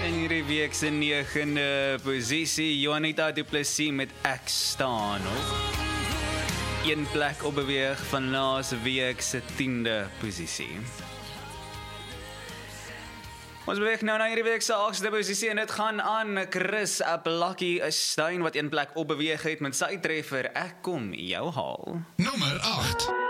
In hierdie week se 9de posisie, Juanita Du Plessis met Ek staan op. Een plek opbeweeg van laas week se 10de posisie. Ons beweeg nou na hierdie week se 8de posisie en dit gaan aan Chris Blakkie Steyn wat een plek opbeweeg het met sy treffer Ek kom jou haal. Nommer 8.